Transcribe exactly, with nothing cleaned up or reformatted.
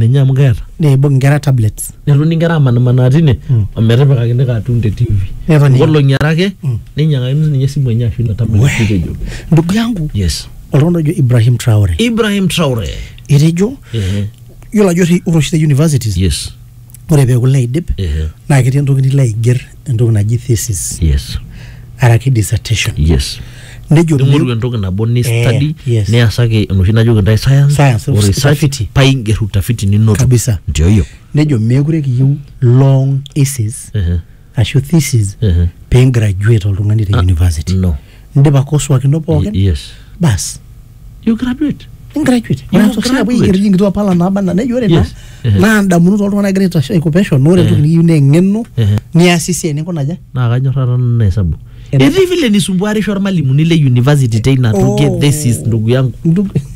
enenye amu keeta. Neibung nkera tablets. Netoni nkera amanamana tine ometipikakini cartoon te T V. Nkolong'i are ake ninyang'akini ninye esimu enye ashu ina tablet nitejo. Ndugu yangu. Yes. Oltung'ani ojo Ibrahim Traore. Ibrahim Traore. Etejo. Yiolo ajo ore oshi te universities. Yes. Ore peeku ilo aidip naa ketii entoki nilo aiger entoki naji thesis. Yes. Araki dissertation. Yes. Nejo ing'oru entoki nabo ni study niasaki enoshi najoki ntae science, science or research painger utafiti ninoto kabisa. Ndio hiyo. Nejo mekure kiyieu long essays ashu thesis pee graduate oltung'ani te university. No. Ndipa coursework ino pookin. Yes. Bas. You graduate. In graduate. Wana sosina boi igeri ngitwa pala na bana nejo ore na na ndamunot oltung'ana egira aitasho occupation ore entoki niyieu naa eng'eno niasisi eniko naja. Naa kanyorrata na hesabu. Etii vile nisumbuarisho ormalimuni le university teina toki thesis ndugu yangu.